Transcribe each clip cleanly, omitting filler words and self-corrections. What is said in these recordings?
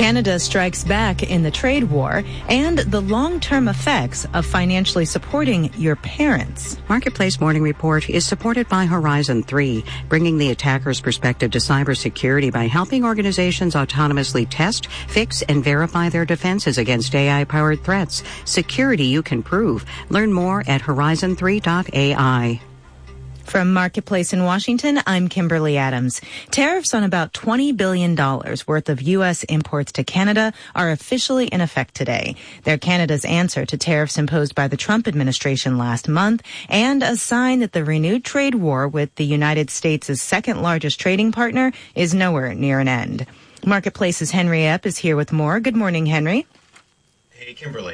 Canada strikes back in the trade war, and the long-term effects of financially supporting your parents. Marketplace Morning Report is supported by Horizon 3, bringing the attacker's perspective to cybersecurity by helping organizations autonomously test, fix, and verify their defenses against AI-powered threats. Security you can prove. Learn more at horizon3.ai. From Marketplace in Washington, I'm Kimberly Adams. Tariffs on about $20 billion worth of U.S. imports to Canada are officially in effect today. They're Canada's answer to tariffs imposed by the Trump administration last month and a sign that the renewed trade war with the United States' second largest trading partner is nowhere near an end. Marketplace's Henry Epp is here with more. Good morning, Henry. Hey, Kimberly.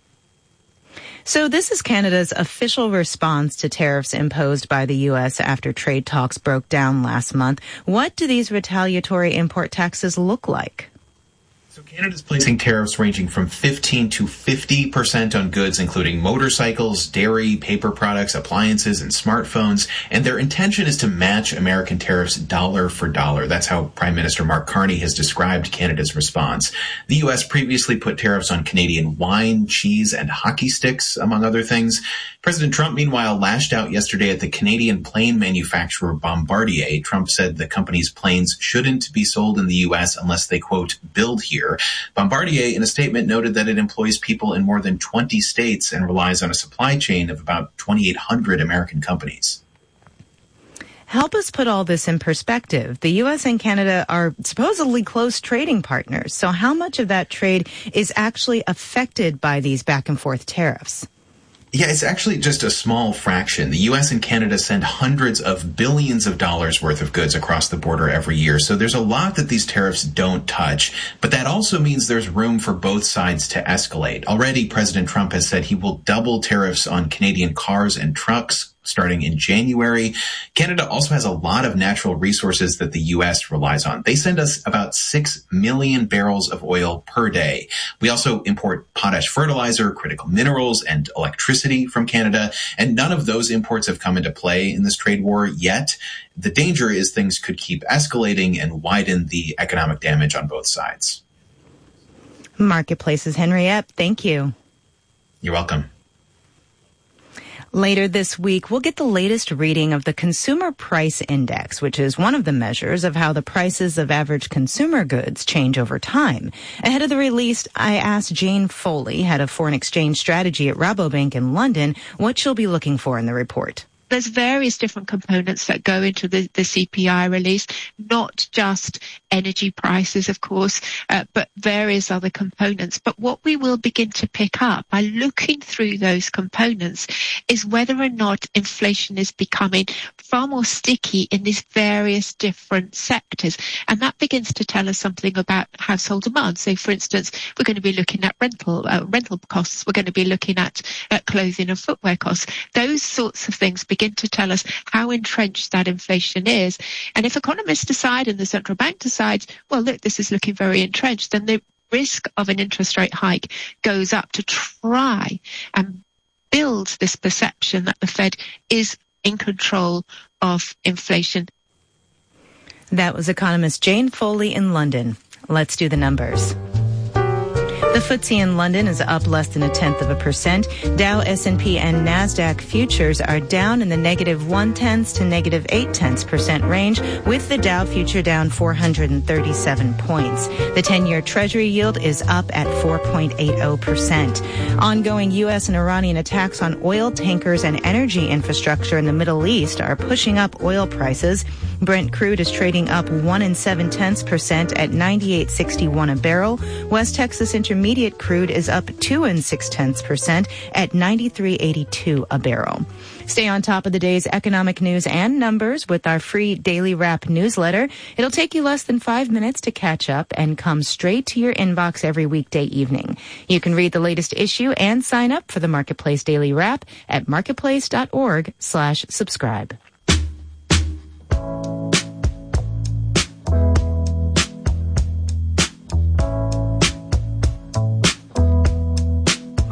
So this is Canada's official response to tariffs imposed by the U.S. after trade talks broke down last month. What do these retaliatory import taxes look like? So Canada's placing tariffs ranging from 15 to 50% on goods, including motorcycles, dairy, paper products, appliances, and smartphones. And their intention is to match American tariffs dollar for dollar. That's how Prime Minister Mark Carney has described Canada's response. The U.S. previously put tariffs on Canadian wine, cheese, and hockey sticks, among other things. President Trump, meanwhile, lashed out yesterday at the Canadian plane manufacturer Bombardier. Trump said the company's planes shouldn't be sold in the U.S. unless they, quote, build here. Bombardier, in a statement, noted that it employs people in more than 20 states and relies on a supply chain of about 2,800 American companies. Help us put all this in perspective. The U.S. and Canada are supposedly close trading partners. So how much of that trade is actually affected by these back and forth tariffs? Yeah, it's actually just a small fraction. The U.S. and Canada send hundreds of billions of dollars worth of goods across the border every year. So there's a lot that these tariffs don't touch. But that also means there's room for both sides to escalate. Already, President Trump has said he will double tariffs on Canadian cars and trucks starting in January. Canada also has a lot of natural resources that the U.S. relies on. They send us about 6 million barrels of oil per day. We also import potash fertilizer, critical minerals, and electricity from Canada, and none of those imports have come into play in this trade war yet. The danger is things could keep escalating and widen the economic damage on both sides. Marketplace's Henry Epp, thank you. You're welcome. Later this week, we'll get the latest reading of the Consumer Price Index, which is one of the measures of how the prices of average consumer goods change over time. Ahead of the release, I asked Jane Foley, head of foreign exchange strategy at Rabobank in London, what she'll be looking for in the report. There's various different components that go into the CPI release, not just energy prices, of course, but various other components. But what we will begin to pick up by looking through those components is whether or not inflation is becoming far more sticky in these various different sectors. And that begins to tell us something about household demand. So, for instance, we're going to be looking at rental costs. We're going to be looking at clothing and footwear costs. Those sorts of things begin to tell us how entrenched that inflation is. And if economists decide and the central bank decides, well, look, this is looking very entrenched, then the risk of an interest rate hike goes up to try and build this perception that the Fed is in control of inflation. That was economist Jane Foley in London. Let's do the numbers. The FTSE in London is up less than 0.1%. Dow, S&P, and NASDAQ futures are down in the negative 0.1 to negative 0.8% range, with the Dow future down 437 points. The 10-year Treasury yield is up at 4.80%. Ongoing U.S. and Iranian attacks on oil tankers and energy infrastructure in the Middle East are pushing up oil prices. Brent crude is trading up 1.7% at $98.61 a barrel. West Texas Intermediate crude is up 2.6% at $93.82 a barrel. Stay on top of the day's economic news and numbers with our free Daily Wrap newsletter. It'll take you less than 5 minutes to catch up and come straight to your inbox every weekday evening. You can read the latest issue and sign up for the Marketplace Daily Wrap at marketplace.org/subscribe.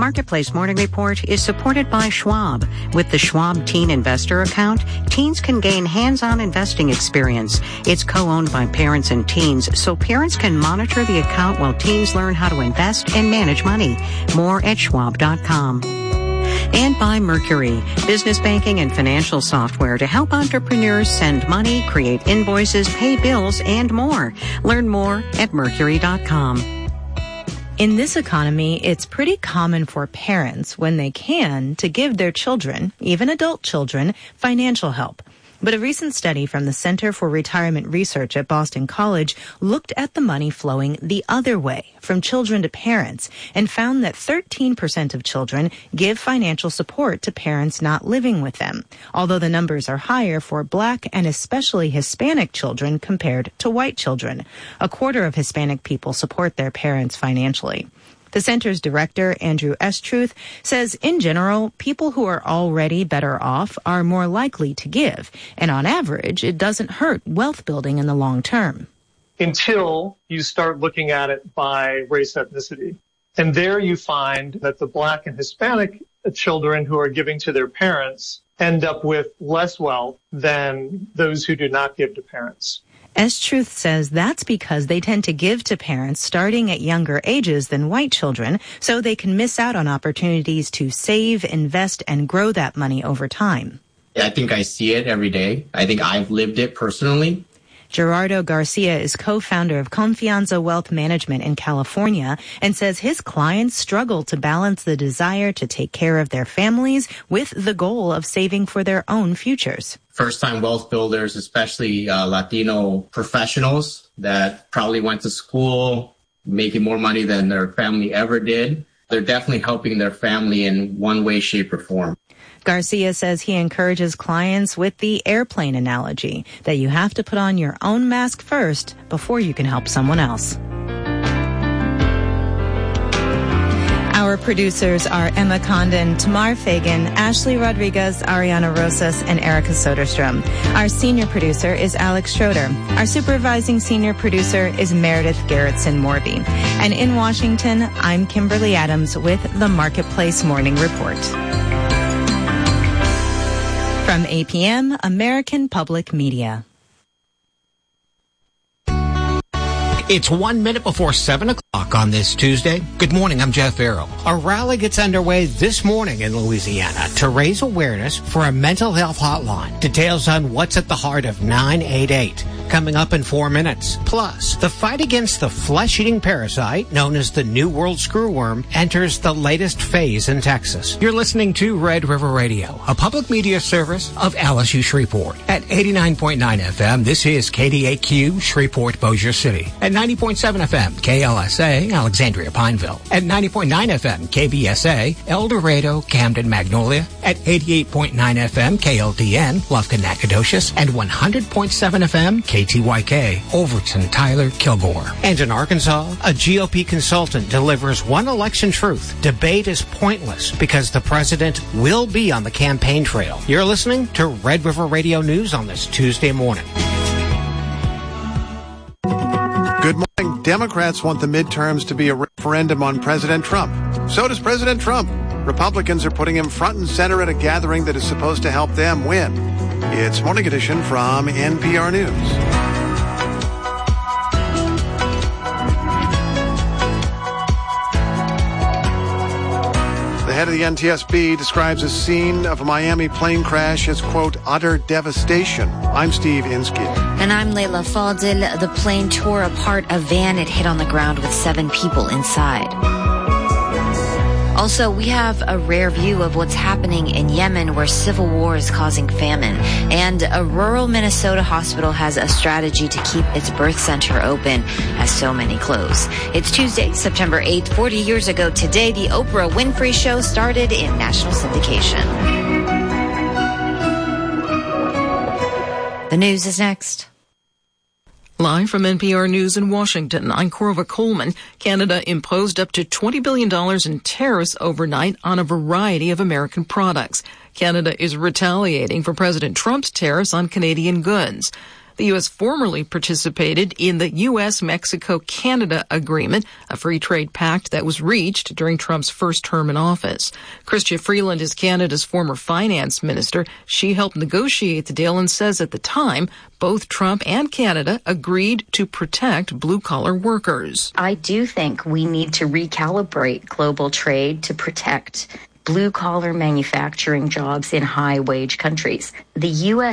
Marketplace Morning Report is supported by Schwab. With the Schwab Teen Investor account, teens can gain hands-on investing experience. It's co-owned by parents and teens, so parents can monitor the account while teens learn how to invest and manage money. More at schwab.com. And by Mercury, business banking and financial software to help entrepreneurs send money, create invoices, pay bills, and more. Learn more at mercury.com. In this economy, it's pretty common for parents, when they can, to give their children, even adult children, financial help. But a recent study from the Center for Retirement Research at Boston College looked at the money flowing the other way, from children to parents, and found that 13% of children give financial support to parents not living with them, although the numbers are higher for Black and especially Hispanic children compared to white children. A quarter of Hispanic people support their parents financially. The center's director, Andrew Estruth, says in general, people who are already better off are more likely to give. And on average, it doesn't hurt wealth building in the long term. Until you start looking at it by race ethnicity. And there you find that the Black and Hispanic children who are giving to their parents end up with less wealth than those who do not give to parents. Estruth says that's because they tend to give to parents starting at younger ages than white children, so they can miss out on opportunities to save, invest, and grow that money over time. I think I see it every day. I think I've lived it personally. Gerardo Garcia is co-founder of Confianza Wealth Management in California and says his clients struggle to balance the desire to take care of their families with the goal of saving for their own futures. First-time wealth builders, especially Latino professionals that probably went to school making more money than their family ever did. They're definitely helping their family in one way, shape, or form. Garcia says he encourages clients with the airplane analogy, that you have to put on your own mask first before you can help someone else. Our producers are Emma Condon, Tamar Fagan, Ashley Rodriguez, Ariana Rosas, and Erica Soderstrom. Our senior producer is Alex Schroeder. Our supervising senior producer is Meredith Garrettson Morby. And in Washington, I'm Kimberly Adams with the Marketplace Morning Report. From APM, American Public Media. It's 1 minute before 7 o'clock on this Tuesday. Good morning, I'm Jeff Farrell. A rally gets underway this morning in Louisiana to raise awareness for a mental health hotline. Details on what's at the heart of 988. Coming up in 4 minutes. Plus, the fight against the flesh-eating parasite known as the New World Screwworm enters the latest phase in Texas. You're listening to Red River Radio, a public media service of LSU Shreveport. At 89.9 FM, this is KDAQ Shreveport Bossier City. At 90.7 FM, KLSA Alexandria Pineville. At 90.9 FM, KBSA El Dorado Camden Magnolia. At 88.9 FM, KLDN Lufkin Nacogdoches. And 100.7 FM, KTYK, Overton, Tyler, Kilgore. And in Arkansas, a GOP consultant delivers one election truth. Debate is pointless because the president will be on the campaign trail. You're listening to Red River Radio News on this Tuesday morning. Good morning. Democrats want the midterms to be a referendum on President Trump. So does President Trump. Republicans are putting him front and center at a gathering that is supposed to help them win. It's Morning Edition from NPR News. The head of the NTSB describes a scene of a Miami plane crash as, quote, utter devastation. I'm Steve Inskeep. And I'm Layla Fadil. The plane tore apart a van it hit on the ground with 7 people inside. Also, we have a rare view of what's happening in Yemen, where civil war is causing famine. And a rural Minnesota hospital has a strategy to keep its birth center open as so many close. It's Tuesday, September 8th. 40 years ago today, the Oprah Winfrey Show started in national syndication. The news is next. Live from NPR News in Washington, I'm Corva Coleman. Canada imposed up to $20 billion in tariffs overnight on a variety of American products. Canada is retaliating for President Trump's tariffs on Canadian goods. The U.S. formerly participated in the U.S.-Mexico-Canada Agreement, a free trade pact that was reached during Trump's first term in office. Chrystia Freeland is Canada's former finance minister. She helped negotiate the deal and says at the time, both Trump and Canada agreed to protect blue-collar workers. I do think we need to recalibrate global trade to protect blue-collar manufacturing jobs in high-wage countries. The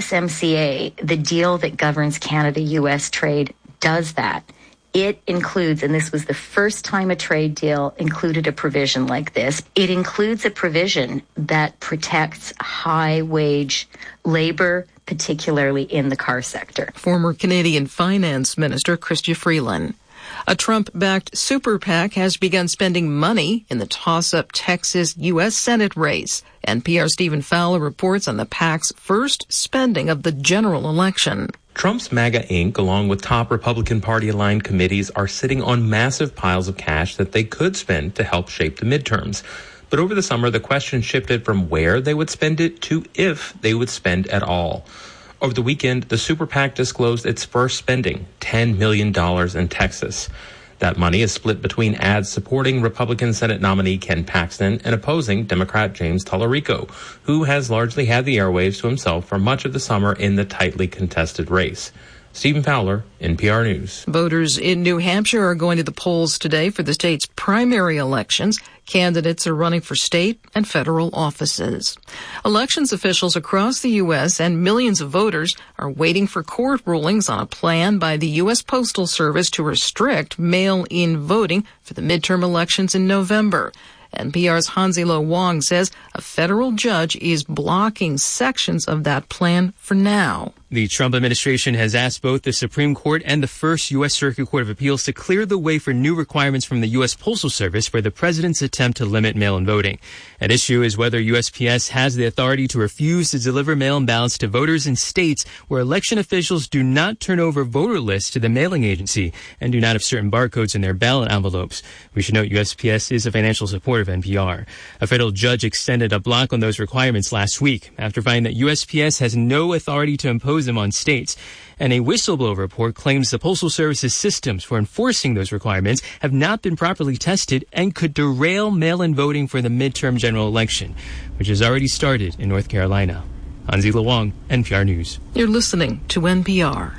USMCA, the deal that governs Canada-U.S. trade, does that. It includes, and this was the first time a trade deal included a provision like this, it includes a provision that protects high-wage labor, particularly in the car sector. Former Canadian Finance Minister Chrystia Freeland. A Trump-backed super PAC has begun spending money in the toss-up Texas U.S. Senate race. NPR's Stephen Fowler reports on the PAC's first spending of the general election. Trump's MAGA Inc., along with top Republican Party-aligned committees, are sitting on massive piles of cash that they could spend to help shape the midterms. But over the summer, the question shifted from where they would spend it to if they would spend at all. Over the weekend, the Super PAC disclosed its first spending, $10 million in Texas. That money is split between ads supporting Republican Senate nominee Ken Paxton and opposing Democrat James Tallarico, who has largely had the airwaves to himself for much of the summer in the tightly contested race. Stephen Fowler, NPR News. Voters in New Hampshire are going to the polls today for the state's primary elections. Candidates are running for state and federal offices. Elections officials across the U.S. and millions of voters are waiting for court rulings on a plan by the U.S. Postal Service to restrict mail-in voting for the midterm elections in November. NPR's Hanzilo Wong says a federal judge is blocking sections of that plan for now. The Trump administration has asked both the Supreme Court and the First U.S. Circuit Court of Appeals to clear the way for new requirements from the U.S. Postal Service for the president's attempt to limit mail-in voting. At issue is whether USPS has the authority to refuse to deliver mail-in ballots to voters in states where election officials do not turn over voter lists to the mailing agency and do not have certain barcodes in their ballot envelopes. We should note USPS is a financial supporter of NPR. A federal judge extended a block on those requirements last week after finding that USPS has no authority to impose them on states. And a whistleblower report claims the Postal Service's systems for enforcing those requirements have not been properly tested and could derail mail-in voting for the midterm general election, which has already started in North Carolina. Hanzilo Wong, NPR News. You're listening to NPR.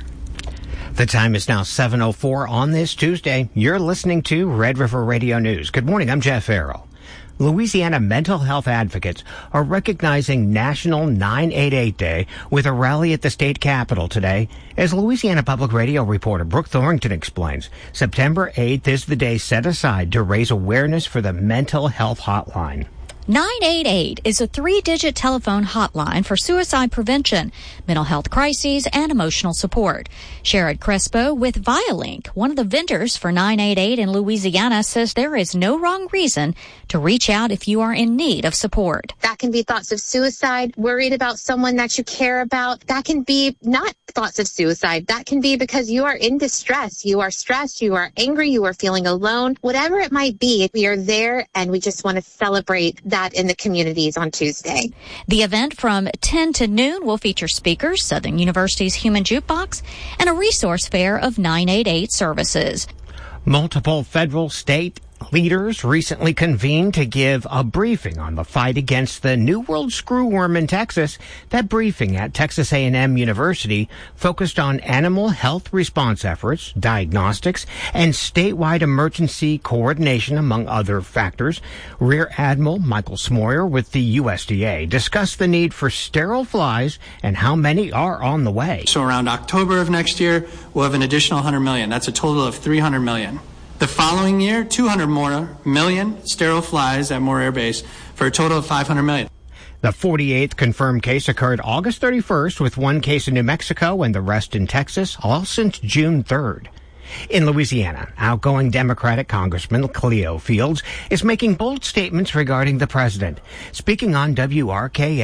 The time is now 7:04 on this Tuesday. You're listening to Red River Radio News. Good morning, I'm Jeff Farrell. Louisiana mental health advocates are recognizing National 988 Day with a rally at the state capitol today. As Louisiana Public Radio reporter Brooke Thorrington explains, September 8th is the day set aside to raise awareness for the mental health hotline. 988 is a 3-digit telephone hotline for suicide prevention, mental health crises, and emotional support. Sherrod Crespo with Vialink, one of the vendors for 988 in Louisiana, says there is no wrong reason to reach out if you are in need of support. That can be thoughts of suicide, worried about someone that you care about. That can be not thoughts of suicide. That can be because you are in distress. You are stressed. You are angry. You are feeling alone. Whatever it might be, we are there and we just want to celebrate that in the communities on Tuesday. The event from 10 to noon will feature speakers, Southern University's Human Jukebox, and a resource fair of 988 services. Multiple federal, state leaders recently convened to give a briefing on the fight against the New World screwworm in Texas. That briefing at Texas A&M University focused on animal health response efforts, diagnostics, and statewide emergency coordination, among other factors. Rear Admiral Michael Smoyer with the USDA discussed the need for sterile flies and how many are on the way. So around October of next year, we'll have an additional 100 million. That's a total of 300 million. The following year, 200 million sterile flies at Moore Air Base for a total of 500 million. The 48th confirmed case occurred August 31st, with one case in New Mexico and the rest in Texas, all since June 3rd. In Louisiana, outgoing Democratic Congressman Cleo Fields is making bold statements regarding the president. Speaking on WRKF's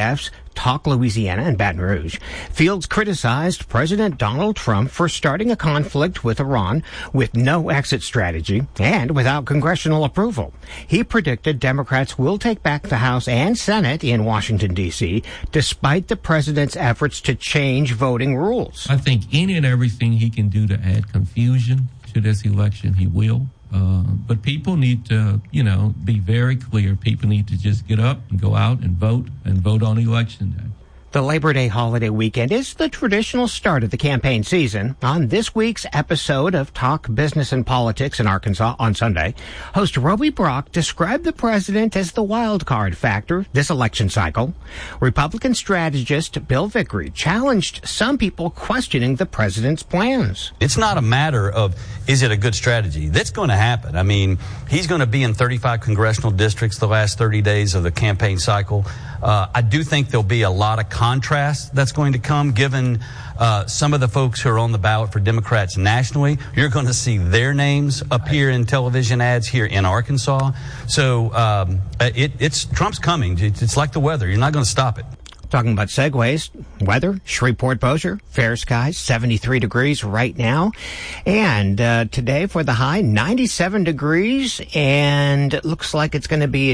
Talk Louisiana in Baton Rouge. Fields criticized President Donald Trump for starting a conflict with Iran with no exit strategy and without congressional approval. He predicted Democrats will take back the House and Senate in Washington, D.C., despite the president's efforts to change voting rules. I think any and everything he can do to add confusion to this election, he will. But people need to, be very clear. People need to just get up and go out and vote on Election Day. The Labor Day holiday weekend is the traditional start of the campaign season. On this week's episode of Talk Business and Politics in Arkansas on Sunday, host Roby Brock described the president as the wild card factor this election cycle. Republican strategist Bill Vickery challenged some people questioning the president's plans. It's not a matter of, is it a good strategy? That's going to happen. I mean, he's going to be in 35 congressional districts the last 30 days of the campaign cycle. I do think there'll be a lot of contrast that's going to come, given some of the folks who are on the ballot for Democrats nationally. You're going to see their names appear in television ads here in Arkansas. So it's Trump's coming. It's like the weather. You're not going to stop it. Talking about segues, weather, Shreveport-Bossier, fair skies, 73 degrees right now. And today for the high, 97 degrees. And it looks like it's going to be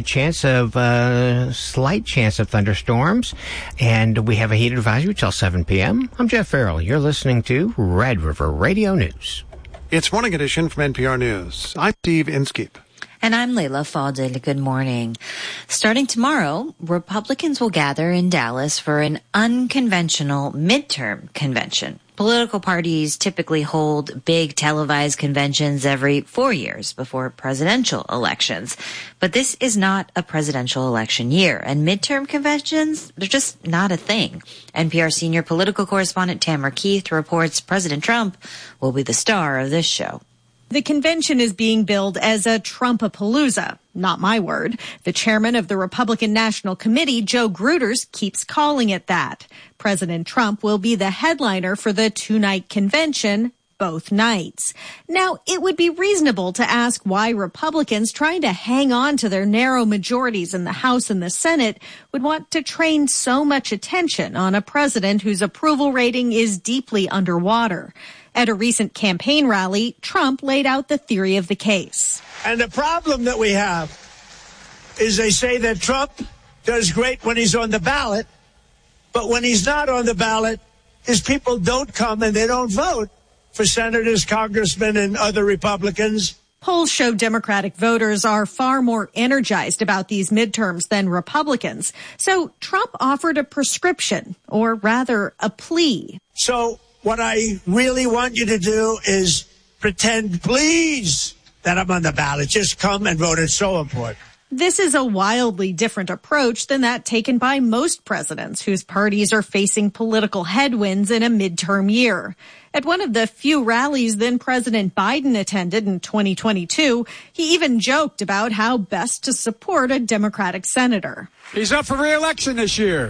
a slight chance of thunderstorms. And we have a heat advisory till 7 p.m. I'm Jeff Farrell. You're listening to Red River Radio News. It's Morning Edition from NPR News. I'm Steve Inskeep. And I'm Layla Fadel. Good morning. Starting tomorrow, Republicans will gather in Dallas for an unconventional midterm convention. Political parties typically hold big televised conventions every 4 years before presidential elections. But this is not a presidential election year, and midterm conventions, they're just not a thing. NPR senior political correspondent Tamara Keith reports President Trump will be the star of this show. The convention is being billed as a Trumpapalooza. Not my word. The chairman of the Republican National Committee, Joe Gruters, keeps calling it that. President Trump will be the headliner for the two-night convention, both nights. Now, it would be reasonable to ask why Republicans trying to hang on to their narrow majorities in the House and the Senate would want to train so much attention on a president whose approval rating is deeply underwater. At a recent campaign rally, Trump laid out the theory of the case. And the problem that we have is they say that Trump does great when he's on the ballot, but when he's not on the ballot, his people don't come and they don't vote for senators, congressmen, and other Republicans. Polls show Democratic voters are far more energized about these midterms than Republicans. So Trump offered a prescription, or rather a plea. So what I really want you to do is pretend, please, that I'm on the ballot. Just come and vote. It's so important. This is a wildly different approach than that taken by most presidents whose parties are facing political headwinds in a midterm year. At one of the few rallies then President Biden attended in 2022, he even joked about how best to support a Democratic senator. He's up for re-election this year.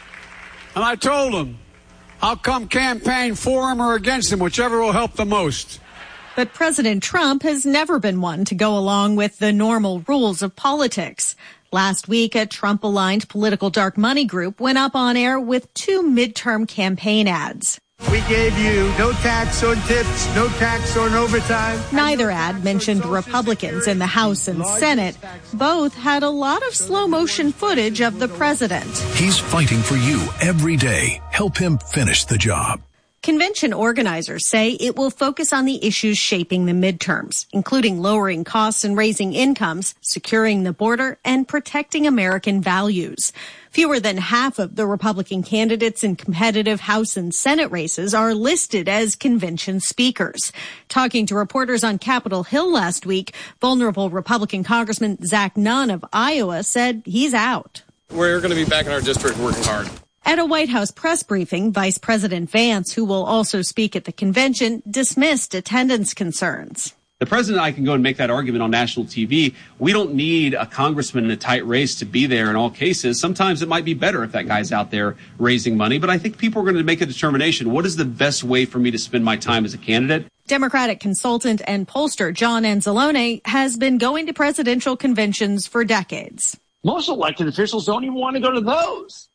And I told him, I'll come campaign for him or against him, whichever will help the most. But President Trump has never been one to go along with the normal rules of politics. Last week, a Trump-aligned political dark money group went up on air with two midterm campaign ads. We gave you no tax on tips, no tax on overtime. Neither ad mentioned Republicans in the House and Senate. Both had a lot of slow-motion footage of the president. He's fighting for you every day. Help him finish the job. Convention organizers say it will focus on the issues shaping the midterms, including lowering costs and raising incomes, securing the border, and protecting American values. Fewer than half of the Republican candidates in competitive House and Senate races are listed as convention speakers. Talking to reporters on Capitol Hill last week, vulnerable Republican Congressman Zach Nunn of Iowa said he's out. We're going to be back in our district working hard. At a White House press briefing, Vice President Vance, who will also speak at the convention, dismissed attendance concerns. The president and I can go and make that argument on national TV. We don't need a congressman in a tight race to be there in all cases. Sometimes it might be better if that guy's out there raising money. But I think people are going to make a determination. What is the best way for me to spend my time as a candidate? Democratic consultant and pollster John Anzalone has been going to presidential conventions for decades. Most elected officials don't even want to go to those.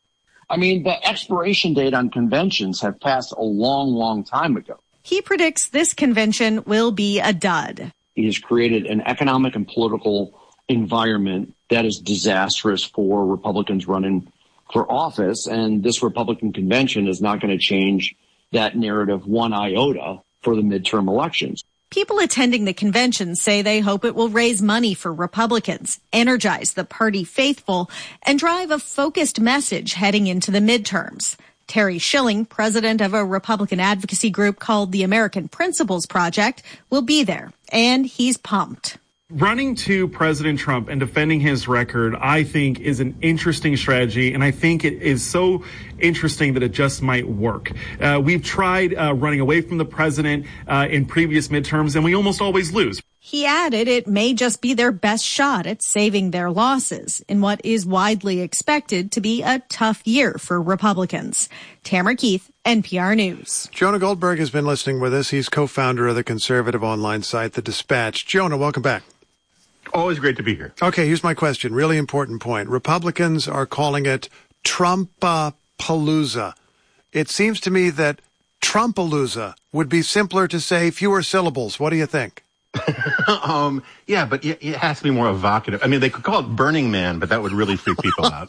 I mean, the expiration date on conventions have passed a long, long time ago. He predicts this convention will be a dud. He has created an economic and political environment that is disastrous for Republicans running for office, and this Republican convention is not going to change that narrative one iota for the midterm elections. People attending the convention say they hope it will raise money for Republicans, energize the party faithful, and drive a focused message heading into the midterms. Terry Schilling, president of a Republican advocacy group called the American Principles Project, will be there, and he's pumped. Running to President Trump and defending his record, I think, is an interesting strategy, and I think it is so interesting that it just might work. We've tried running away from the president in previous midterms, and we almost always lose. He added it may just be their best shot at saving their losses in what is widely expected to be a tough year for Republicans. Tamara Keith, NPR News. Jonah Goldberg has been listening with us. He's co-founder of the conservative online site, The Dispatch. Jonah, welcome back. Always great to be here. Okay, here's my question. Really important point. Republicans are calling it Trump-palooza. It seems to me that Trumpalooza would be simpler to say, fewer syllables. What do you think? Yeah, but it has to be more evocative. I mean, they could call it Burning Man, but that would really freak people out.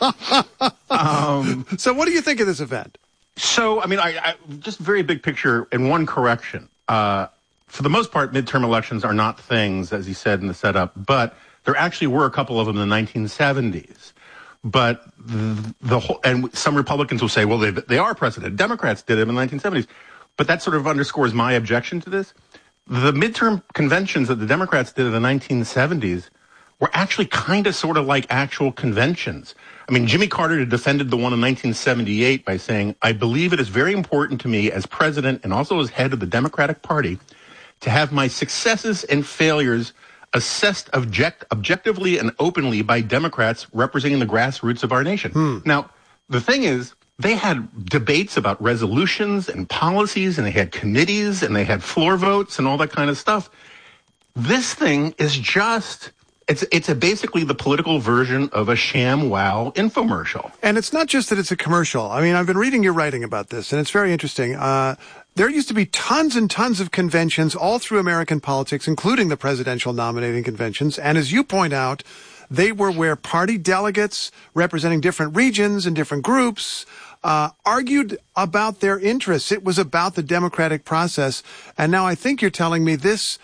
So what do you think of this event? So, I mean, I just very big picture and one correction. For the most part, midterm elections are not things, as he said in the setup, but there actually were a couple of them in the 1970s. But the whole, and some Republicans will say, well, they are precedent. Democrats did it in the 1970s. But that sort of underscores my objection to this. The midterm conventions that the Democrats did in the 1970s were actually kind of sort of like actual conventions. I mean, Jimmy Carter defended the one in 1978 by saying, I believe it is very important to me as president and also as head of the Democratic Party to have my successes and failures assessed objectively and openly by Democrats representing the grassroots of our nation. Now, the thing is, they had debates about resolutions and policies, and they had committees, and they had floor votes and all that kind of stuff. This thing is just, it's basically the political version of a ShamWow infomercial. And it's not just that it's a commercial. I mean, I've been reading your writing about this, and it's very interesting. There used to be tons and tons of conventions all through American politics, including the presidential nominating conventions. And as you point out, they were where party delegates representing different regions and different groups argued about their interests. It was about the democratic process. And now I think you're telling me this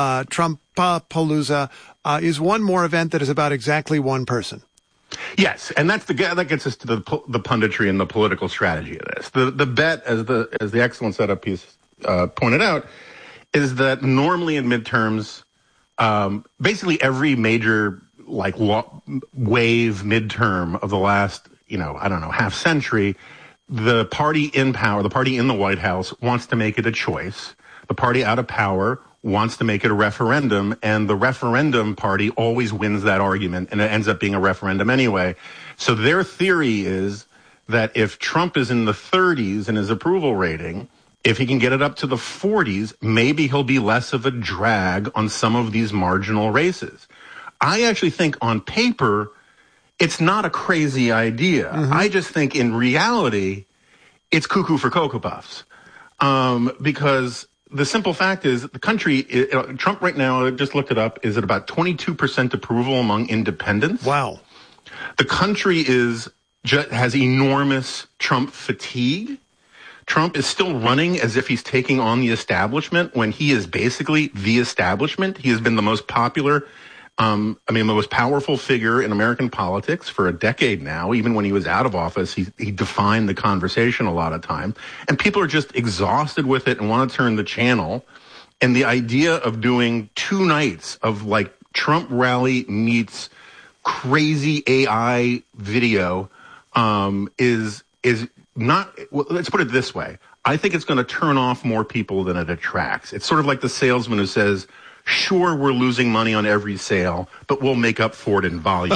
Trumpalooza is one more event that is about exactly one person. Yes, and that gets us to the punditry and the political strategy of this. The bet, as the excellent setup piece pointed out, is that normally in midterms, basically every major wave midterm of the last half century, the party in power, the party in the White House wants to make it a choice. The party out of power wants to make it a referendum, and the referendum party always wins that argument, and it ends up being a referendum anyway. So their theory is that if Trump is in the 30s in his approval rating, if he can get it up to the 40s, maybe he'll be less of a drag on some of these marginal races. I actually think on paper, it's not a crazy idea. I just think in reality, it's cuckoo for Cocoa Puffs. Because the simple fact is the country, Trump right now, I just looked it up, is at about 22% approval among independents. Wow. The country has enormous Trump fatigue. Trump is still running as if he's taking on the establishment when he is basically the establishment. He has been the most popular, the most powerful figure in American politics for a decade now. Even when he was out of office, he defined the conversation a lot of time. And people are just exhausted with it and want to turn the channel. And the idea of doing 2 nights of like Trump rally meets crazy AI video is not, well, let's put it this way. I think it's going to turn off more people than it attracts. It's sort of like the salesman who says, sure, we're losing money on every sale, but we'll make up for it in volume.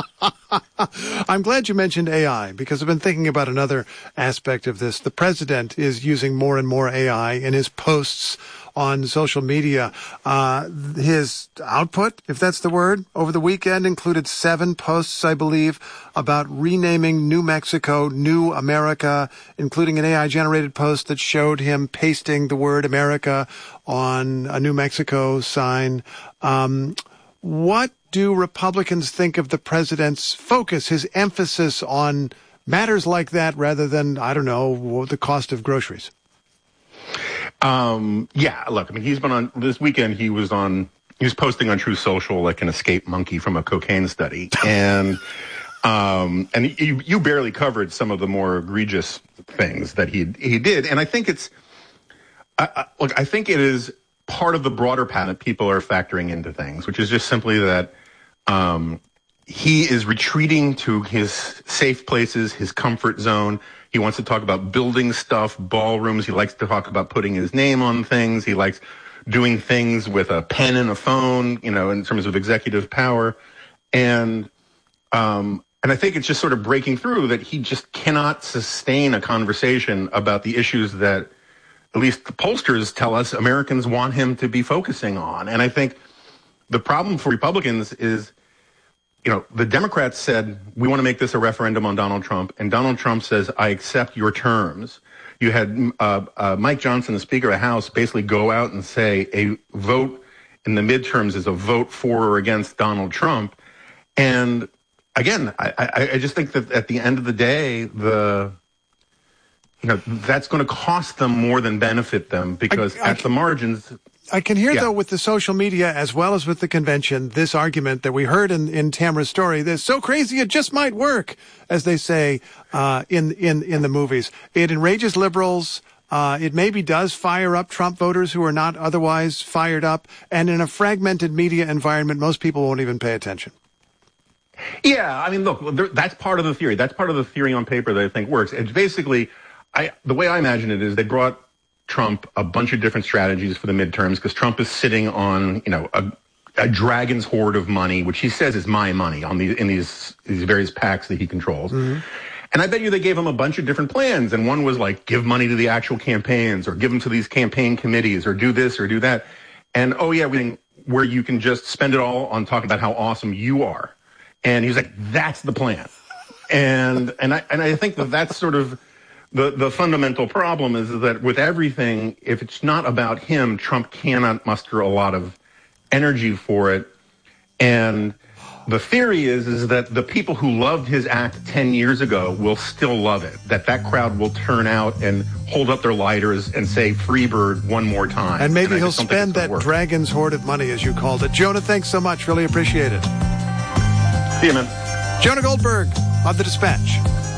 I'm glad you mentioned AI, because I've been thinking about another aspect of this. The president is using more and more AI in his posts on social media. His output, if that's the word, over the weekend included 7 posts, I believe, about renaming New Mexico New America, including an AI-generated post that showed him pasting the word America on a New Mexico sign. What do Republicans think of the president's focus, his emphasis on matters like that rather than, I don't know, the cost of groceries? Yeah, look, I mean, he's been on this weekend. He was posting on True Social like an escaped monkey from a cocaine study. And you barely covered some of the more egregious things that he did. And I think I think it is part of the broader pattern that people are factoring into things, which is just simply that he is retreating to his safe places, his comfort zone. He wants to talk about building stuff, ballrooms. He likes to talk about putting his name on things. He likes doing things with a pen and a phone, in terms of executive power. And I think it's just sort of breaking through that he just cannot sustain a conversation about the issues that at least the pollsters tell us Americans want him to be focusing on. And I think the problem for Republicans is, the Democrats said, we want to make this a referendum on Donald Trump. And Donald Trump says, I accept your terms. You had Mike Johnson, the Speaker of the House, basically go out and say a vote in the midterms is a vote for or against Donald Trump. And again, I just think that at the end of the day, that's going to cost them more than benefit them, because at the margins. I can hear, though, with the social media as well as with the convention, this argument that we heard in Tamara's story, that's so crazy it just might work, as they say in the movies. It enrages liberals. It maybe does fire up Trump voters who are not otherwise fired up. And in a fragmented media environment, most people won't even pay attention. Yeah, I mean, look, that's part of the theory. That's part of the theory on paper that I think works. It's basically, the way I imagine it is they brought Trump a bunch of different strategies for the midterms, because Trump is sitting on, a dragon's hoard of money, which he says is my money in these various PACs that he controls. Mm-hmm. And I bet you they gave him a bunch of different plans. And one was like, give money to the actual campaigns, or give them to these campaign committees, or do this or do that. And, where you can just spend it all on talking about how awesome you are. And he was like, that's the plan. And I think that's sort of the fundamental problem, is that with everything, if it's not about him, Trump cannot muster a lot of energy for it. And the theory is that the people who loved his act 10 years ago will still love it, that crowd will turn out and hold up their lighters and say free bird one more time. And maybe he'll spend that dragon's hoard of money, as you called it. Jonah, thanks so much. Really appreciate it. See you, man. Jonah Goldberg of The Dispatch.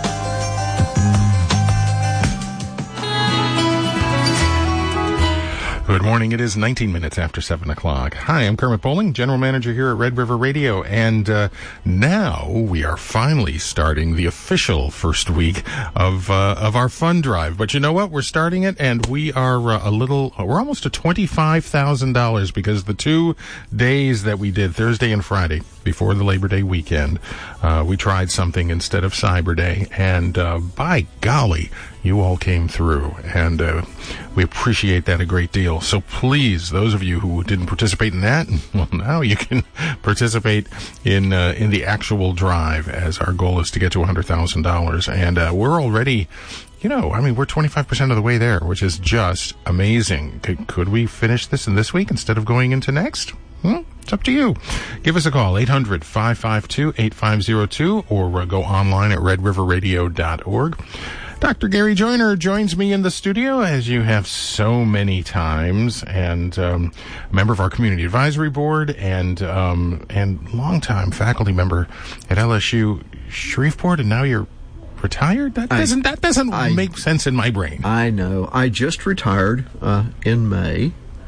Good morning. It is 19 minutes after 7 o'clock. Hi, I'm Kermit Bowling, General Manager here at Red River Radio, and now we are finally starting the official first week of our fund drive. But you know what? We're starting it, and we are we're almost to $25,000, because the 2 days that we did, Thursday and Friday, before the Labor Day weekend, we tried something instead of Cyber Day, and by golly, you all came through, and we appreciate that a great deal. So please, those of you who didn't participate in that, well, now you can participate in the actual drive, as our goal is to get to $100,000. And we're already, we're 25% of the way there, which is just amazing. Could we finish this in this week instead of going into next? It's up to you. Give us a call, 800-552-8502, or go online at redriverradio.org. Dr. Gary Joyner joins me in the studio, as you have so many times, and a member of our Community Advisory Board, and longtime faculty member at LSU Shreveport, and now you're retired? That doesn't make sense in my brain. I know. I just retired in May,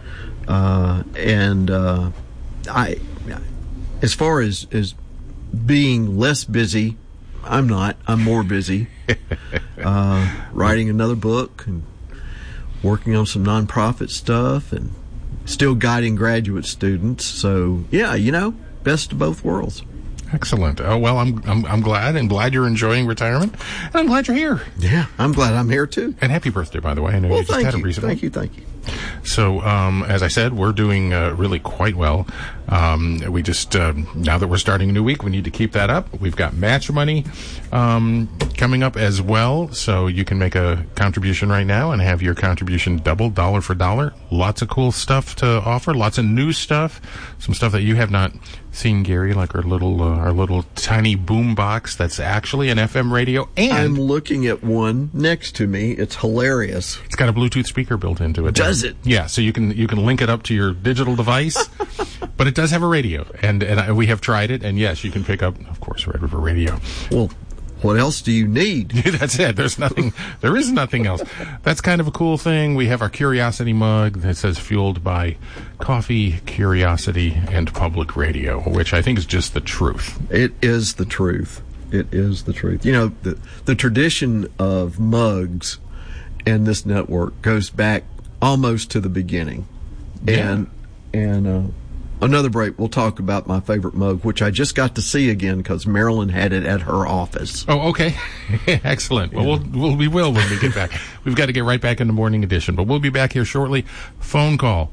and as far as being less busy, I'm not. I'm more busy writing another book and working on some nonprofit stuff and still guiding graduate students. So, yeah, best of both worlds. Excellent. Oh, well, I'm glad you're enjoying retirement, and I'm glad you're here. Yeah, I'm glad I'm here too. And happy birthday, by the way. I know you just had it recently. Thank you. So, as I said, we're doing really quite well. We just, now that we're starting a new week, we need to keep that up. We've got match money coming up as well. So you can make a contribution right now and have your contribution doubled, dollar for dollar. Lots of cool stuff to offer, lots of new stuff, some stuff that you have not seen, Gary, like our little tiny boom box that's actually an FM radio. And I'm looking at one next to me. It's hilarious. It's got a Bluetooth speaker built into it. Does it? Yeah, so you can link it up to your digital device, but it does have a radio, and we have tried it, and yes, you can pick up, of course, Red River Radio. Well, what else do you need? That's it. There is nothing else. That's kind of a cool thing. We have our Curiosity mug that says fueled by coffee, curiosity, and public radio, which I think is just the truth. It is the truth. It is the truth. You know, the tradition of mugs and this network goes back almost to the beginning. Yeah. And another break, we'll talk about my favorite mug, which I just got to see again because Marilyn had it at her office. Oh, okay. Excellent. Well, we will when we get back. We've got to get right back in the morning edition, but we'll be back here shortly. Phone call,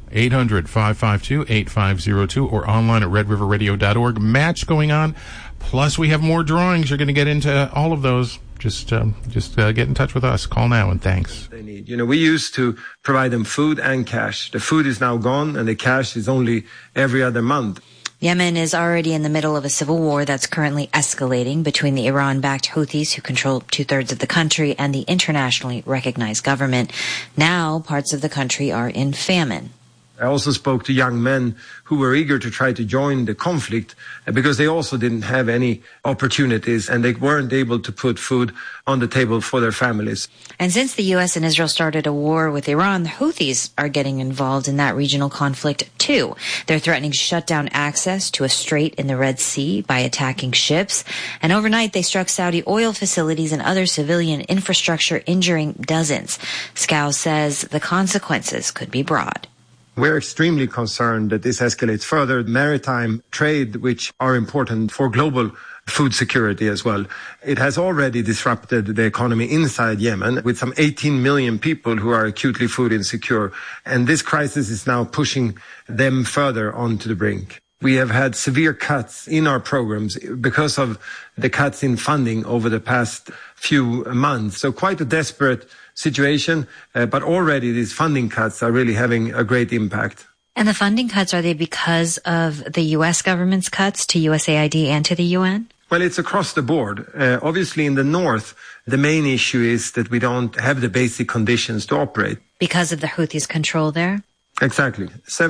800-552-8502 or online at redriverradio.org. Match going on. Plus, we have more drawings. You're going to get into all of those. Just get in touch with us. Call now, and thanks. They need. You know, we used to provide them food and cash. The food is now gone, and the cash is only every other month. Yemen is already in the middle of a civil war that's currently escalating between the Iran-backed Houthis, who control 2/3 of the country, and the internationally recognized government. Now, parts of the country are in famine. I also spoke to young men who were eager to try to join the conflict because they also didn't have any opportunities and they weren't able to put food on the table for their families. And since the U.S. and Israel started a war with Iran, the Houthis are getting involved in that regional conflict too. They're threatening to shut down access to a strait in the Red Sea by attacking ships. And overnight, they struck Saudi oil facilities and other civilian infrastructure, injuring dozens. Scow says the consequences could be broad. We're extremely concerned that this escalates further. Maritime trade, which are important for global food security as well. It has already disrupted the economy inside Yemen with some 18 million people who are acutely food insecure. And this crisis is now pushing them further onto the brink. We have had severe cuts in our programs because of the cuts in funding over the past few months. So quite a desperate situation, but already these funding cuts are really having a great impact. And the funding cuts, are they because of the U.S. government's cuts to USAID and to the UN? Well, it's across the board. Obviously, in the north, the main issue is that we don't have the basic conditions to operate. Because of the Houthis' control there? Exactly.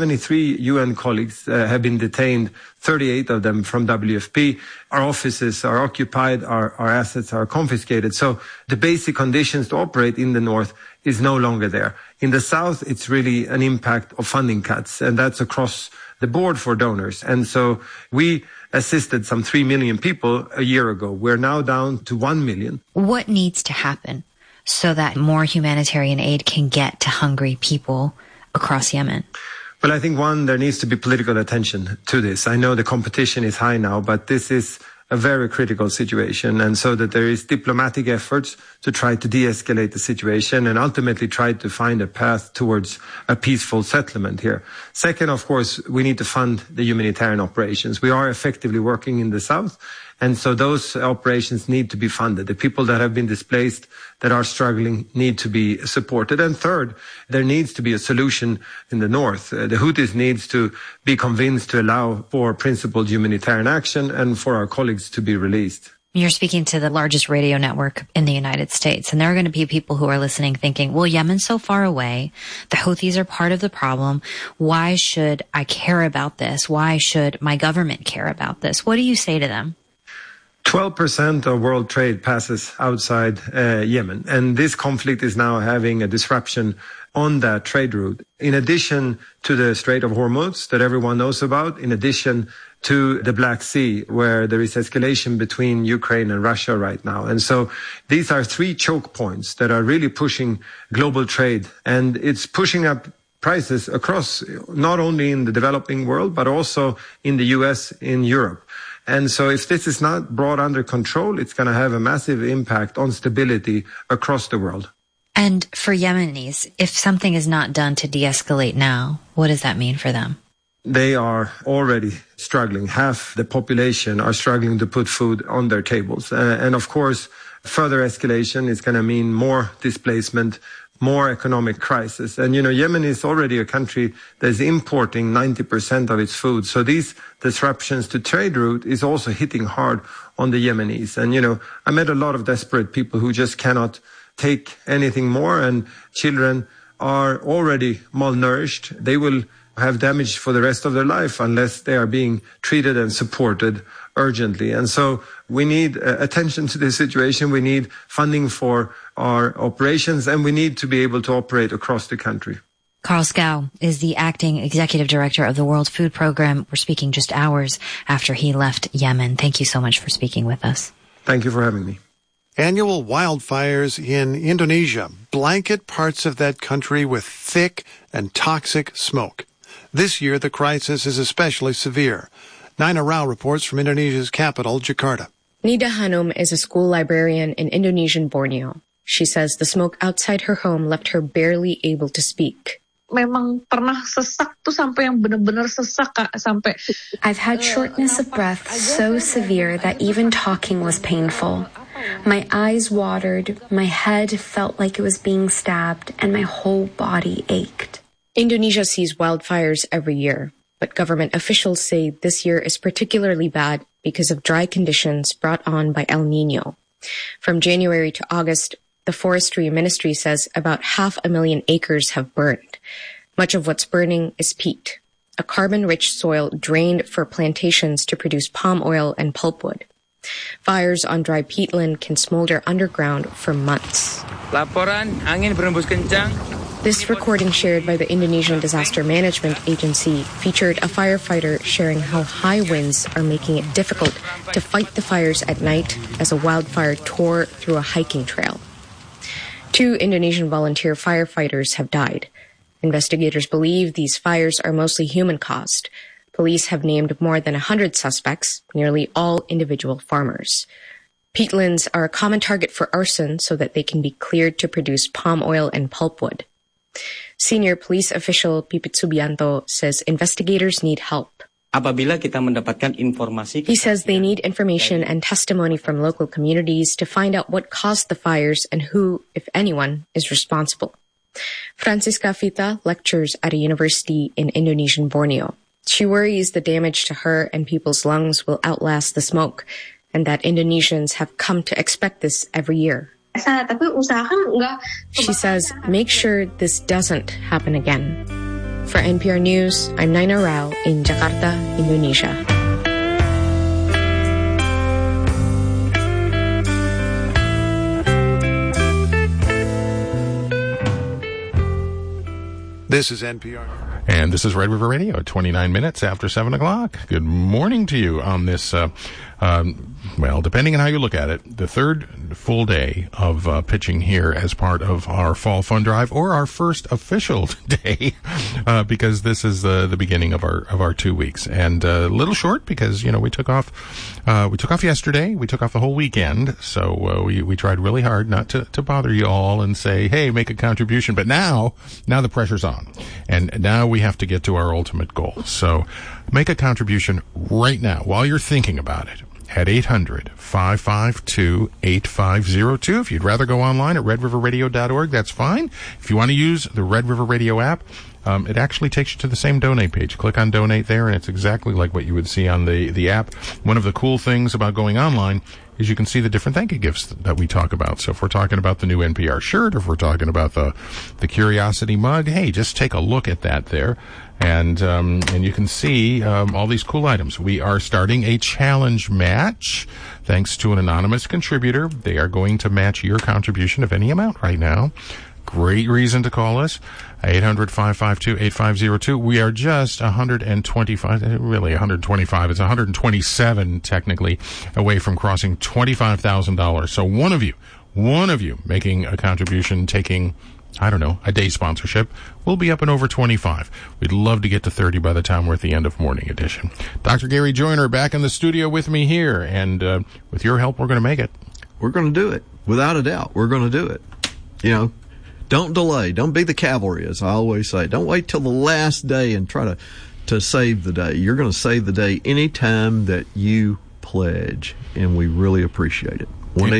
73 UN colleagues have been detained, 38 of them from WFP. Our offices are occupied, our assets are confiscated. So the basic conditions to operate in the north is no longer there. In the south, it's really an impact of funding cuts, and that's across the board for donors. And so we assisted some 3 million people a year ago. We're now down to 1 million. What needs to happen so that more humanitarian aid can get to hungry people across Yemen? Well, I think, one, there needs to be political attention to this. I know the competition is high now, but this is a very critical situation, and so that there is diplomatic efforts to try to de-escalate the situation and ultimately try to find a path towards a peaceful settlement here. Second, of course, we need to fund the humanitarian operations. We are effectively working in the south, and so those operations need to be funded. The people that have been displaced, that are struggling, need to be supported. And third, there needs to be a solution in the north. The Houthis needs to be convinced to allow for principled humanitarian action and for our colleagues to be released. You're speaking to the largest radio network in the United States, and there are going to be people who are listening thinking, well, Yemen's so far away. The Houthis are part of the problem. Why should I care about this? Why should my government care about this? What do you say to them? 12% of world trade passes outside Yemen, and this conflict is now having a disruption on that trade route. In addition to the Strait of Hormuz that everyone knows about, in addition to the Black Sea, where there is escalation between Ukraine and Russia right now. And so these are three choke points that are really pushing global trade, and it's pushing up prices across, not only in the developing world, but also in the US, in Europe. And so if this is not brought under control, it's going to have a massive impact on stability across the world. And for Yemenis, if something is not done to de-escalate now, what does that mean for them? They are already struggling. Half the population are struggling to put food on their tables. And of course, further escalation is going to mean more displacement, more economic crisis. And, Yemen is already a country that is importing 90% of its food. So these disruptions to trade route is also hitting hard on the Yemenis. And, I met a lot of desperate people who just cannot take anything more, and children are already malnourished. They will have damage for the rest of their life unless they are being treated and supported urgently. And so we need attention to this situation. We need funding for our operations, and we need to be able to operate across the country. Carl Skau is the acting executive director of the World Food Program. We're speaking just hours after he left Yemen. Thank you so much for speaking with us. Thank you for having me. Annual wildfires in Indonesia blanket parts of that country with thick and toxic smoke. This year, the crisis is especially severe. Nina Rao reports from Indonesia's capital, Jakarta. Nida Hanum is a school librarian in Indonesian Borneo. She says the smoke outside her home left her barely able to speak. Memang pernah sesak tuh sampai yang benar-benar sesak, Kak, sampai I've had shortness of breath so severe that even talking was painful. My eyes watered, my head felt like it was being stabbed, and my whole body ached. Indonesia sees wildfires every year, but government officials say this year is particularly bad because of dry conditions brought on by El Niño. From January to August, the Forestry Ministry says about 500,000 acres have burned. Much of what's burning is peat, a carbon-rich soil drained for plantations to produce palm oil and pulpwood. Fires on dry peatland can smolder underground for months. Laporan angin berembus kencang. This recording shared by the Indonesian Disaster Management Agency featured a firefighter sharing how high winds are making it difficult to fight the fires at night as a wildfire tore through a hiking trail. 2 Indonesian volunteer firefighters have died. Investigators believe these fires are mostly human-caused. Police have named more than 100 suspects, nearly all individual farmers. Peatlands are a common target for arson so that they can be cleared to produce palm oil and pulpwood. Senior police official Pipit Subianto says investigators need help. Apabila kita mendapatkan informasi, he says they need information and testimony from local communities to find out what caused the fires and who, if anyone, is responsible. Francisca Fita lectures at a university in Indonesian Borneo. She worries the damage to her and people's lungs will outlast the smoke, and that Indonesians have come to expect this every year. She says, make sure this doesn't happen again. For NPR News, I'm Nina Rao in Jakarta, Indonesia. This is NPR. And this is Red River Radio at 29 minutes after 7 o'clock. Good morning to you on this, well, depending on how you look at it, the third full day of pitching here as part of our Fall Fund Drive, or our first official day, because this is the beginning of our 2 weeks. And a little short because, we took off yesterday. We took off the whole weekend. So we tried really hard not to bother you all and say, hey, make a contribution. But now the pressure's on. And now we have to get to our ultimate goal. So make a contribution right now while you're thinking about it at 800-552-8502. If you'd rather go online at redriverradio.org, that's fine. If you want to use the Red River Radio app, it actually takes you to the same donate page. Click on donate there, and it's exactly like what you would see on the app. One of the cool things about going online is you can see the different thank you gifts that we talk about. So if we're talking about the new NPR shirt, or if we're talking about the Curiosity mug, hey, just take a look at that there. And you can see all these cool items. We are starting a challenge match thanks to an anonymous contributor. They are going to match your contribution of any amount right now. Great reason to call us. 800-552-8502. We are just 125, really 125. It's 127 technically away from crossing $25,000. So one of you making a contribution, taking, I don't know, a day sponsorship, we'll be up and over 25. We'd love to get to 30 by the time we're at the end of Morning Edition. Dr. Gary Joyner back in the studio with me here, and with your help, we're going to make it. We're going to do it. Without a doubt, we're going to do it. Don't delay. Don't be the cavalry, as I always say. Don't wait till the last day and try to save the day. You're going to save the day anytime that you pledge, and we really appreciate it.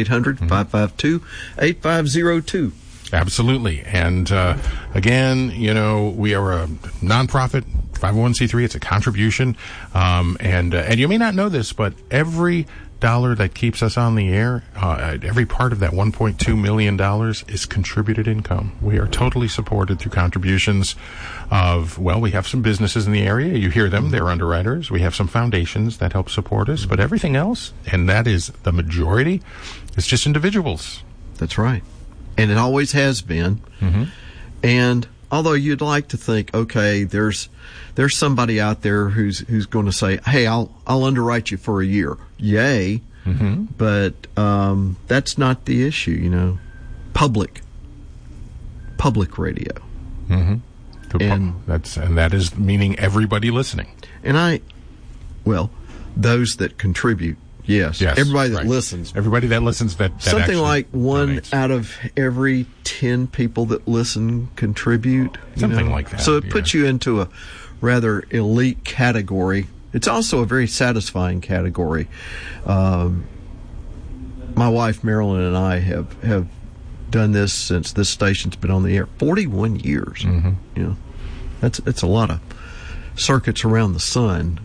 1-800-552-8502. Absolutely. And again, we are a nonprofit 501c3. It's a contribution. And you may not know this, but every dollar that keeps us on the air, every part of that $1.2 million is contributed income. We are totally supported through contributions of, we have some businesses in the area. You hear them. They're underwriters. We have some foundations that help support us. But everything else, and that is the majority, is just individuals. That's right. And it always has been. Mm-hmm. And although you'd like to think, okay, there's somebody out there who's going to say, hey, I'll underwrite you for a year. Yay. Mm-hmm. But that's not the issue, Public radio. Mm-hmm. And that is meaning everybody listening. And those that contribute. Yes. Everybody that listens. Everybody that listens that something like one out of every 10 people that listen contribute. Something like that. So it puts you into a rather elite category. It's also a very satisfying category. My wife Marilyn and I have done this since this station's been on the air 41 years. Mm-hmm. That's a lot of circuits around the sun.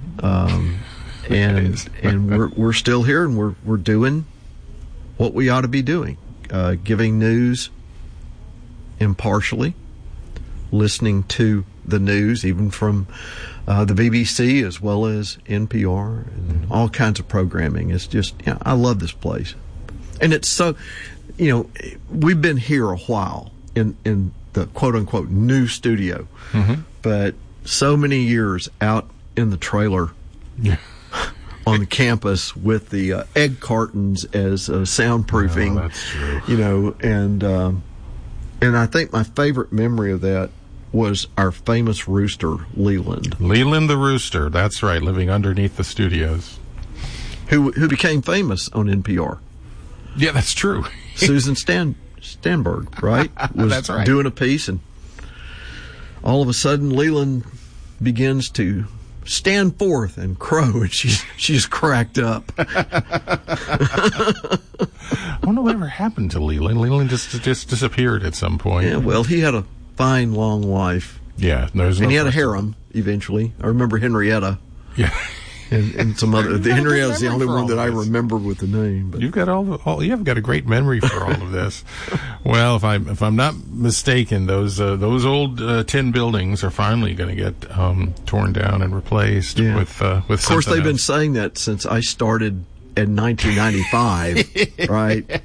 And we're still here, and we're doing what we ought to be doing, giving news impartially, listening to the news, even from the BBC as well as NPR and all kinds of programming. It's just, I love this place, and it's so, we've been here a while in the quote unquote new studio, mm-hmm. but so many years out in the trailer. Yeah. On the campus with the egg cartons as soundproofing, that's true. And I think my favorite memory of that was our famous rooster, Leland. Leland the rooster, that's right, living underneath the studios. Who became famous on NPR. Yeah, that's true. Susan Stanberg, right? Was that's right. Doing a piece, and all of a sudden Leland begins to stand forth and crow, and she's cracked up. I wonder whatever happened to Leland. Leland just disappeared at some point. Yeah, well, he had a fine, long life. Yeah, and he had a harem eventually. I remember Henrietta. Yeah. And some other. The Henrietta's the only one that I remember with the name. But. You've got you've got a great memory for all of this. Well, if I'm not mistaken, those old tin buildings are finally going to get torn down and replaced with. Of course, they've been saying that since I started in 1995, right?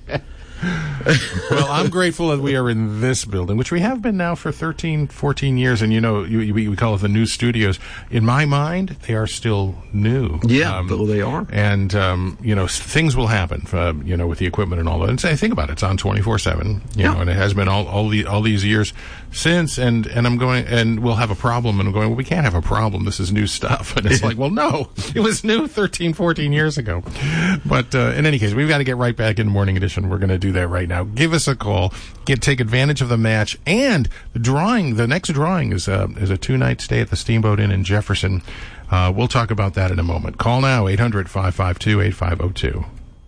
Well, I'm grateful that we are in this building, which we have been now for 13, 14 years. And, we call it the new studios. In my mind, they are still new. Yeah, they are. And, things will happen, with the equipment and all that. And think about it. It's on 24/7, and it has been all these years since. And I'm going, and we'll have a problem. And I'm going, well, we can't have a problem. This is new stuff. And it's like, well, no, it was new 13, 14 years ago. But in any case, we've got to get right back in Morning Edition. We're going to do that right now. Give us a call. Take advantage of the match and the drawing. The next drawing is a 2-night stay at the Steamboat Inn in Jefferson. We'll talk about that in a moment. Call now 800-552-8502.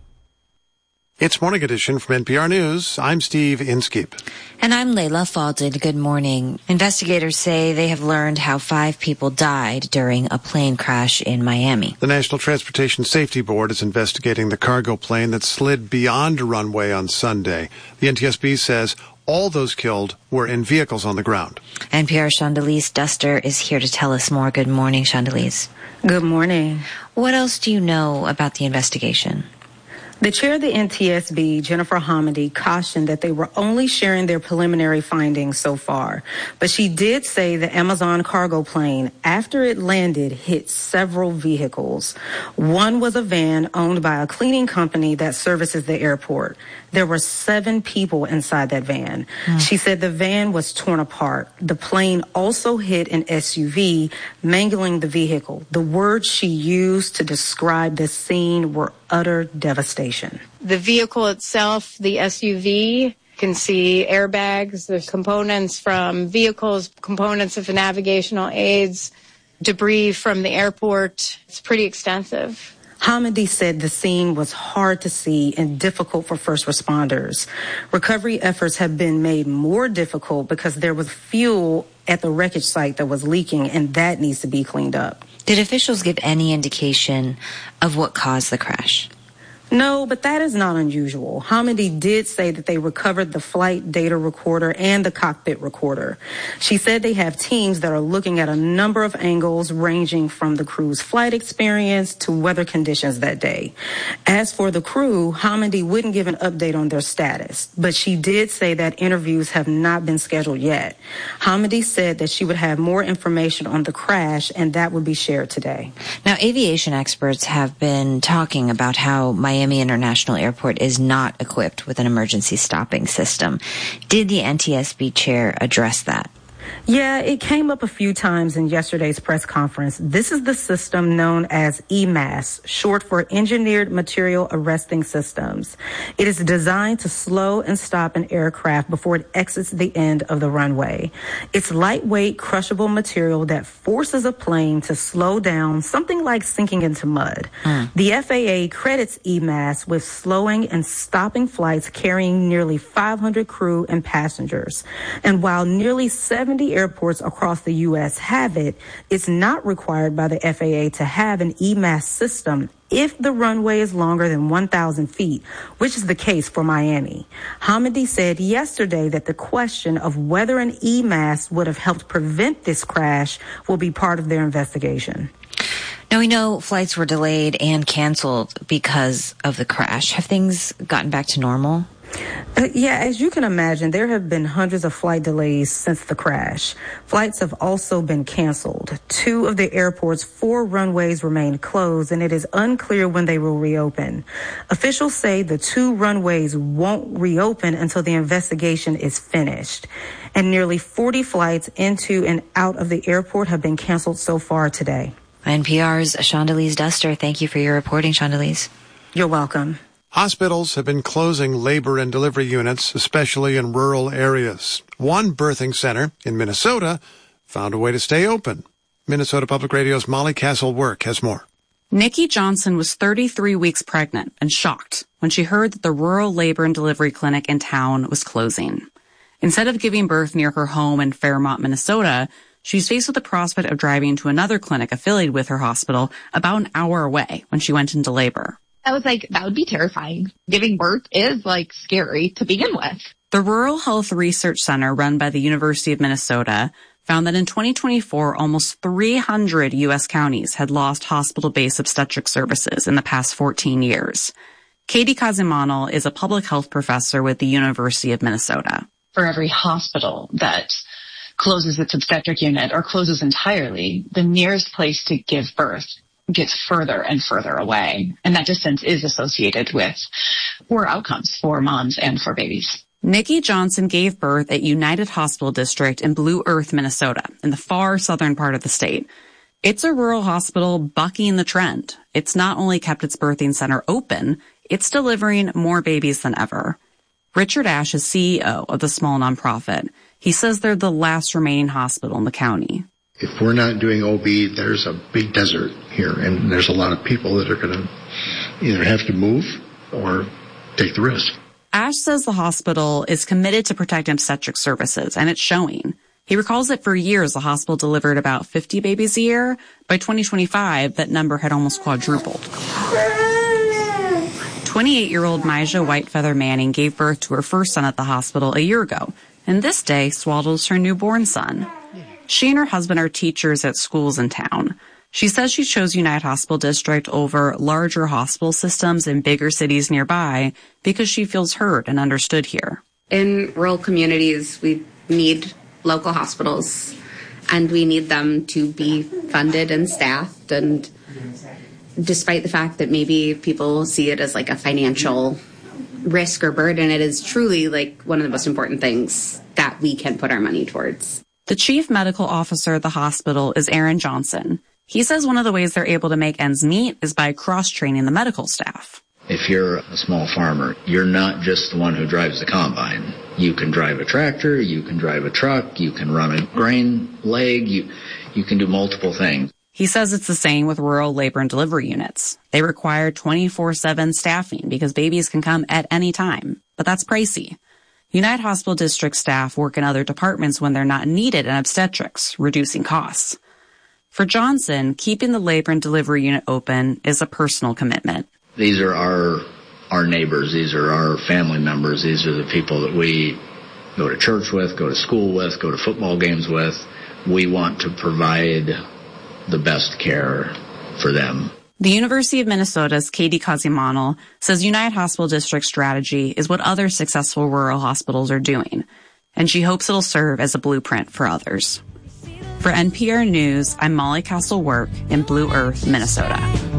It's Morning Edition from NPR News. I'm Steve Inskeep. And I'm Layla Faldin. Good morning. Investigators say they have learned how 5 people died during a plane crash in Miami. The National Transportation Safety Board is investigating the cargo plane that slid beyond a runway on Sunday. The NTSB says all those killed were in vehicles on the ground. NPR's Chandelize Duster is here to tell us more. Good morning, Chandelize. Good morning. What else do you know about the investigation? The chair of the NTSB, Jennifer Hamady, cautioned that they were only sharing their preliminary findings so far. But she did say the Amazon cargo plane, after it landed, hit several vehicles. One was a van owned by a cleaning company that services the airport. There were 7 people inside that van. She said the van was torn apart. The plane also hit an SUV, mangling the vehicle. The words she used to describe the scene were utter devastation. The vehicle itself, the SUV, You can see airbags, there's components from vehicles, components of navigational aids, debris from the airport. It's pretty extensive. Hamady said the scene was hard to see and difficult for first responders. Recovery efforts have been made more difficult because there was fuel at the wreckage site that was leaking, and that needs to be cleaned up. Did officials give any indication of what caused the crash? No, but that is not unusual. Hamady did say that they recovered the flight data recorder and the cockpit recorder. She said they have teams that are looking at a number of angles ranging from the crew's flight experience to weather conditions that day. As for the crew, Hamady wouldn't give an update on their status, but she did say that interviews have not been scheduled yet. Hamady said that she would have more information on the crash and that would be shared today. Now, aviation experts have been talking about how Miami International Airport is not equipped with an emergency stopping system. Did the NTSB chair address that? Yeah, it came up a few times in yesterday's press conference. This is the system known as EMAS, short for Engineered Material Arresting Systems. It is designed to slow and stop an aircraft before it exits the end of the runway. It's lightweight, crushable material that forces a plane to slow down, something like sinking into mud. The FAA credits EMAS with slowing and stopping flights carrying nearly 500 crew and passengers. And while nearly 70 airports across the U.S. have it, it's not required by the FAA to have an EMAS system if the runway is longer than 1,000 feet, which is the case for Miami. Hamady said yesterday that the question of whether an EMAS would have helped prevent this crash will be part of their investigation. Now, we know flights were delayed and canceled because of the crash. Have things gotten back to normal? Yeah, as you can imagine, there have been hundreds of flight delays since the crash. Flights have also been canceled. 2 of the airport's 4 runways remain closed, and it is unclear when they will reopen. Officials say the 2 runways won't reopen until the investigation is finished. And nearly 40 flights into and out of the airport have been canceled so far today. NPR's Shondelise Duster, thank you for your reporting, Shondelise. You're welcome. Hospitals have been closing labor and delivery units, especially in rural areas. One birthing center in Minnesota found a way to stay open. Minnesota Public Radio's Molly Castle-Work has more. Nikki Johnson was 33 weeks pregnant and shocked when she heard that the rural labor and delivery clinic in town was closing. Instead of giving birth near her home in Fairmont, Minnesota, she's faced with the prospect of driving to another clinic affiliated with her hospital about an hour away when she went into labor. I was like, that would be terrifying. Giving birth is scary to begin with. The Rural Health Research Center run by the University of Minnesota found that in 2024, almost 300 U.S. counties had lost hospital-based obstetric services in the past 14 years. Katie Kazimanel is a public health professor with the University of Minnesota. For every hospital that closes its obstetric unit or closes entirely, the nearest place to give birth gets further and further away. And that distance is associated with poor outcomes for moms and for babies. Nikki Johnson gave birth at United Hospital District in Blue Earth, Minnesota, in the far southern part of the state. It's a rural hospital bucking the trend. It's not only kept its birthing center open, it's delivering more babies than ever. Richard Ash is CEO of the small nonprofit. He says they're the last remaining hospital in the county. If we're not doing OB, there's a big desert here, and there's a lot of people that are going to either have to move or take the risk. Ash says the hospital is committed to protecting obstetric services, and it's showing. He recalls that for years, the hospital delivered about 50 babies a year. By 2025, that number had almost quadrupled. 28-year-old Myja Whitefeather Manning gave birth to her first son at the hospital a year ago, and this day swaddles her newborn son. She and her husband are teachers at schools in town. She says she chose United Hospital District over larger hospital systems in bigger cities nearby because she feels heard and understood here. In rural communities, we need local hospitals, and we need them to be funded and staffed. And despite the fact that maybe people see it as like a financial risk or burden, it is truly like one of the most important things that we can put our money towards. The chief medical officer at the hospital is Aaron Johnson. He says one of the ways they're able to make ends meet is by cross-training the medical staff. If you're a small farmer, you're not just the one who drives the combine. You can drive a tractor, you can drive a truck, you can run a grain leg, you can do multiple things. He says it's the same with rural labor and delivery units. They require 24/7 staffing because babies can come at any time, but that's pricey. United Hospital District staff work in other departments when they're not needed in obstetrics, reducing costs. For Johnson, keeping the labor and delivery unit open is a personal commitment. These are our neighbors. These are our family members. These are the people that we go to church with, go to school with, go to football games with. We want to provide the best care for them. The University of Minnesota's Katie Kazimanel says United Hospital District strategy is what other successful rural hospitals are doing, and she hopes it'll serve as a blueprint for others. For NPR News, I'm Molly Castle-Work in Blue Earth, Minnesota.